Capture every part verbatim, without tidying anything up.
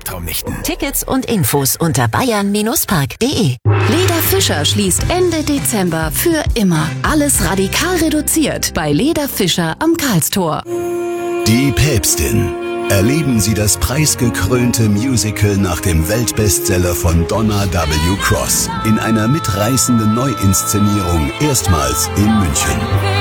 Weltraumnächten. Tickets und Infos unter bayern Park punkt de. Leda Fischer schließt Ende Dezember für immer. Alles radikal reduziert bei Leda Fischer am Karlstor. Die Päpstin. Erleben Sie das preisgekrönte Musical nach dem Weltbestseller von Donna W. Cross in einer mitreißenden Neuinszenierung, erstmals in München.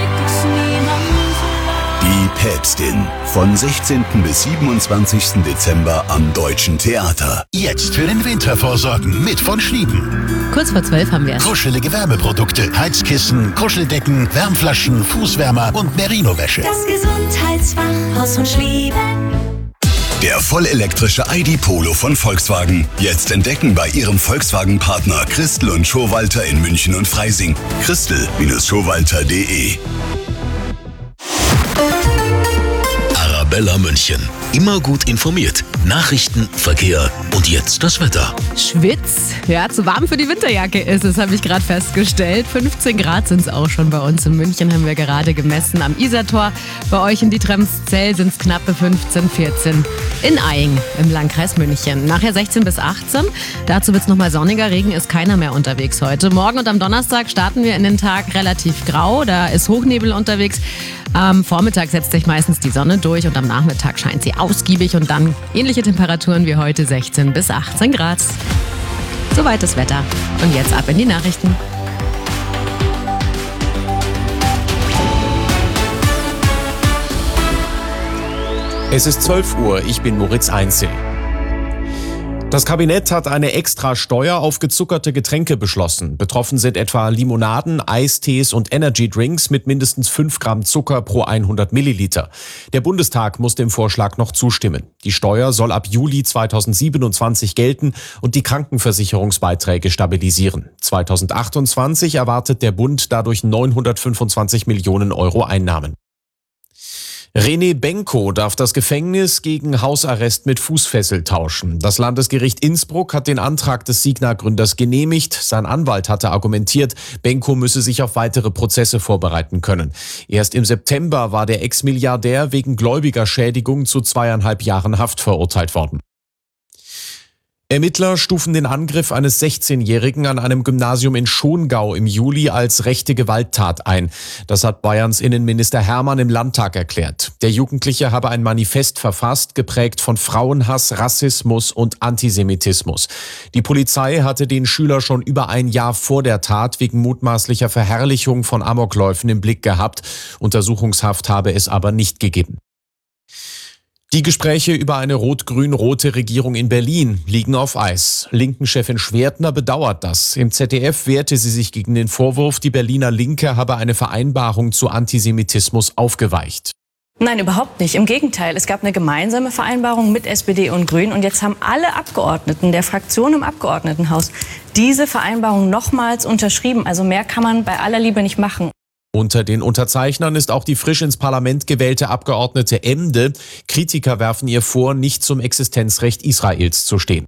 Die Päpstin. Von sechzehnten bis siebenundzwanzigsten Dezember am Deutschen Theater. Jetzt für den Winter vorsorgen mit von Schlieben. Kurz vor zwölf haben wir. Kuschelige Wärmeprodukte, Heizkissen, Kuscheldecken, Wärmflaschen, Fußwärmer und Merino-Wäsche. Das Gesundheitsfachhaus von Schlieben. Der vollelektrische I D Polo von Volkswagen. Jetzt entdecken bei Ihrem Volkswagen-Partner Christel und Schowalter in München und Freising. Christel Schowalter punkt de. Arabella München. Immer gut informiert. Nachrichten, Verkehr und jetzt das Wetter. Schwitz. Ja, zu warm für die Winterjacke ist es, habe ich gerade festgestellt. fünfzehn Grad sind es auch schon bei uns in München, haben wir gerade gemessen am Isartor. Bei euch in Dietramszell sind es knappe fünfzehn, vierzehn. In Eying im Landkreis München. Nachher sechzehn bis achtzehn. Dazu wird es nochmal sonniger. Regen ist keiner mehr unterwegs heute. Morgen und am Donnerstag starten wir in den Tag relativ grau. Da ist Hochnebel unterwegs. Am Vormittag setzt sich meistens die Sonne durch und am Nachmittag scheint sie ausgiebig und dann ähnliche Temperaturen wie heute, sechzehn bis achtzehn Grad. Soweit das Wetter. Und jetzt ab in die Nachrichten. Es ist zwölf Uhr, ich bin Moritz Einzel. Das Kabinett hat eine Extra-Steuer auf gezuckerte Getränke beschlossen. Betroffen sind etwa Limonaden, Eistees und Energydrinks mit mindestens fünf Gramm Zucker pro hundert Milliliter. Der Bundestag muss dem Vorschlag noch zustimmen. Die Steuer soll ab Juli zweitausendsiebenundzwanzig gelten und die Krankenversicherungsbeiträge stabilisieren. zweitausendachtundzwanzig erwartet der Bund dadurch neunhundertfünfundzwanzig Millionen Euro Einnahmen. René Benko darf das Gefängnis gegen Hausarrest mit Fußfessel tauschen. Das Landesgericht Innsbruck hat den Antrag des Signa-Gründers genehmigt. Sein Anwalt hatte argumentiert, Benko müsse sich auf weitere Prozesse vorbereiten können. Erst im September war der Ex-Milliardär wegen Gläubigerschädigung zu zweieinhalb Jahren Haft verurteilt worden. Ermittler stufen den Angriff eines sechzehnjährigen an einem Gymnasium in Schongau im Juli als rechte Gewalttat ein. Das hat Bayerns Innenminister Hermann im Landtag erklärt. Der Jugendliche habe ein Manifest verfasst, geprägt von Frauenhass, Rassismus und Antisemitismus. Die Polizei hatte den Schüler schon über ein Jahr vor der Tat wegen mutmaßlicher Verherrlichung von Amokläufen im Blick gehabt. Untersuchungshaft habe es aber nicht gegeben. Die Gespräche über eine rot-grün-rote Regierung in Berlin liegen auf Eis. Linken-Chefin Schwertner bedauert das. Im Z D F wehrte sie sich gegen den Vorwurf, die Berliner Linke habe eine Vereinbarung zu Antisemitismus aufgeweicht. Nein, überhaupt nicht. Im Gegenteil, es gab eine gemeinsame Vereinbarung mit S P D und Grünen und jetzt haben alle Abgeordneten der Fraktion im Abgeordnetenhaus diese Vereinbarung nochmals unterschrieben. Also mehr kann man bei aller Liebe nicht machen. Unter den Unterzeichnern ist auch die frisch ins Parlament gewählte Abgeordnete Emde. Kritiker werfen ihr vor, nicht zum Existenzrecht Israels zu stehen.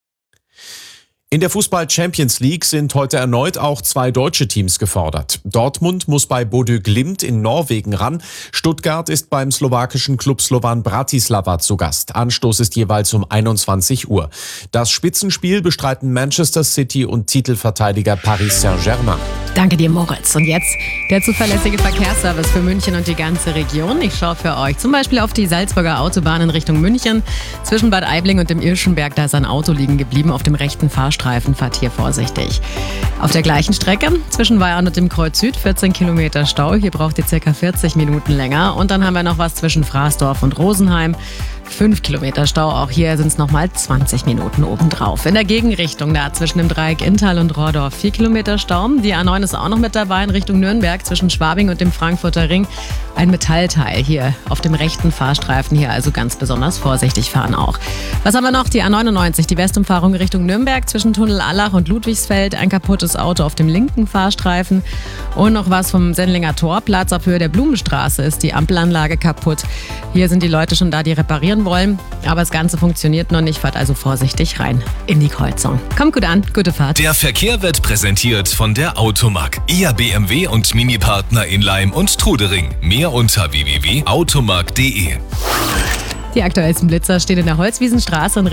In der Fußball-Champions League sind heute erneut auch zwei deutsche Teams gefordert. Dortmund muss bei Bodø Glimt in Norwegen ran. Stuttgart ist beim slowakischen Klub Slovan Bratislava zu Gast. Anstoß ist jeweils um einundzwanzig Uhr. Das Spitzenspiel bestreiten Manchester City und Titelverteidiger Paris Saint-Germain. Danke dir, Moritz. Und jetzt der zuverlässige Verkehrsservice für München und die ganze Region. Ich schaue für euch zum Beispiel auf die Salzburger Autobahn in Richtung München. Zwischen Bad Aibling und dem Irschenberg, da ist ein Auto liegen geblieben auf dem rechten Fahrstreifen. Fahrt hier vorsichtig. Auf der gleichen Strecke zwischen Weyarn und dem Kreuz Süd vierzehn Kilometer Stau. Hier braucht ihr circa vierzig Minuten länger. Und dann haben wir noch was zwischen Fraßdorf und Rosenheim. fünf Kilometer Stau, auch hier sind es nochmal zwanzig Minuten obendrauf. In der Gegenrichtung, da zwischen dem Dreieck Inntal und Rohrdorf, vier Kilometer Stau. Die A neun ist auch noch mit dabei in Richtung Nürnberg, zwischen Schwabing und dem Frankfurter Ring. Ein Metallteil hier auf dem rechten Fahrstreifen, hier also ganz besonders vorsichtig fahren auch. Was haben wir noch? Die A neunundneunzig, die Westumfahrung Richtung Nürnberg, zwischen Tunnel Allach und Ludwigsfeld. Ein kaputtes Auto auf dem linken Fahrstreifen. Und noch was vom Sendlinger Torplatz. Auf Höhe der Blumenstraße ist die Ampelanlage kaputt. Hier sind die Leute schon da, die reparieren wollen. Aber das Ganze funktioniert noch nicht. Fahrt also vorsichtig rein in die Kreuzung. Kommt gut an, gute Fahrt. Der Verkehr wird präsentiert von der Automark. Ihr B M W und Mini-Partner in Laim und Trudering. Mehr unter w w w punkt automark punkt de. Die aktuellsten Blitzer stehen in der Holzwiesenstraße in